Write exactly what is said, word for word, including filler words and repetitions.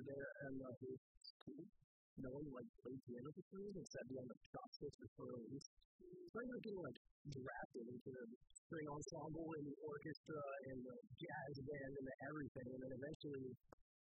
there and uh, his school. No one like played piano for three years and sat behind the chopsticks for four weeks. So I ended up getting like drafted into the string ensemble and the orchestra and the jazz band and the everything, and then eventually